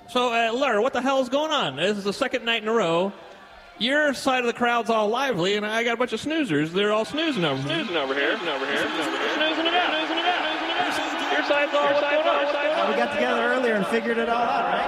So, Larry, what the hell is going on? This is the second night in a row. Your side of the crowd's all lively, and I got a bunch of snoozers. They're all snoozing over here. Snoozing it out. Your side's all what's going on? We got together earlier and figured it all out, right?